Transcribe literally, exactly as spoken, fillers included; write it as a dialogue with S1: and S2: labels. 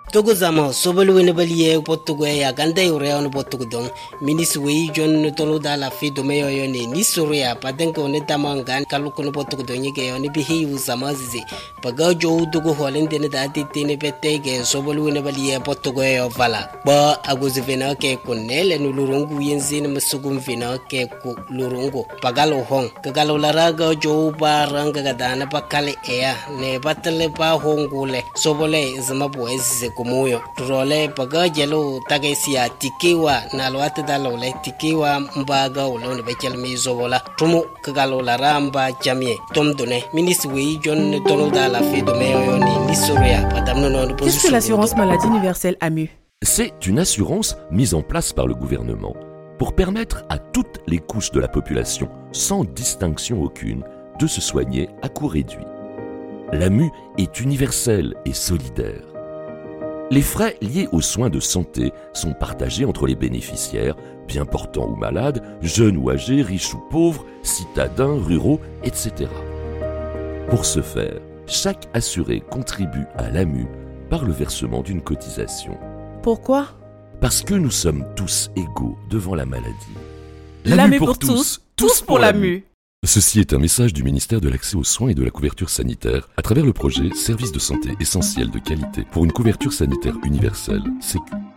S1: Togo zama sobolu wene baliye potugo ya ganda yure on potugo don ministre wi jon tolo da la fi do meyo yone ni soria padenko ne tamangan kaluko no potugo don yeke yone bi hiu zama zizi paga jo dugo holende ne da titine petege sobolu wene baliye potugo yo vala ba aguzi vena ke kunele no lurungu yenzine masugum vena ke ku lurungu pagalo hong kagalo laraga jo baranga gadana pakale ea ne batale pa hongule sobole zama boezi kumuyo turole paga jelo tagesia tikiwa na lwate dalole tikiwa mbaga ulone bechel mizobola tumu kagalo la ramba jamie tomdone ministre wi jon tolo da la fi do meyo ni nisoria padamno no position.
S2: Qu'est-ce que l'assurance maladie universelle A M U?
S3: C'est une assurance mise en place par le gouvernement pour permettre à toutes les couches de la population, sans distinction aucune, de se soigner à coût réduit. L'A M U est universelle et solidaire. Les frais liés aux soins de santé sont partagés entre les bénéficiaires, bien portants ou malades, jeunes ou âgés, riches ou pauvres, citadins, ruraux, et cetera. Pour ce faire, chaque assuré contribue à l'A M U par le versement d'une cotisation.
S2: Pourquoi?
S3: Parce que nous sommes tous égaux devant la maladie.
S2: L'A M U pour tous, tous pour l'A M U.
S3: Ceci est un message du ministère de l'Accès aux soins et de la couverture sanitaire à travers le projet Services de santé essentiels de qualité pour une couverture sanitaire universelle, Sécu.